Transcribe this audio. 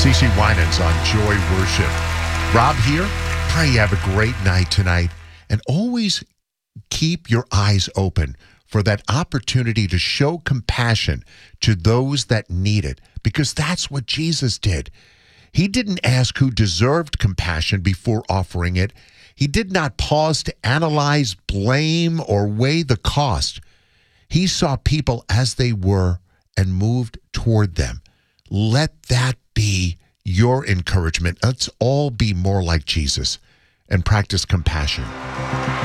CC Winans on Joy Worship. Rob here. Pray you have a great night tonight. And always keep your eyes open for that opportunity to show compassion to those that need it, because that's what Jesus did. He didn't ask who deserved compassion before offering it. He did not pause to analyze, blame, or weigh the cost. He saw people as they were and moved toward them. Let that be your encouragement. Let's all be more like Jesus and practice compassion.